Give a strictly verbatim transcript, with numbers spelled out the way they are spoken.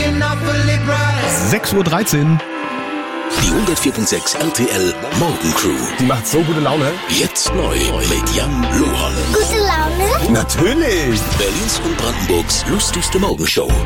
sechs Uhr dreizehn. Die hundertvier Komma sechs R T L Morgencrew. Die macht so gute Laune. Jetzt neu mit Jan Lohan. Gute Laune? Natürlich. Berlins und Brandenburgs lustigste Morgenshow.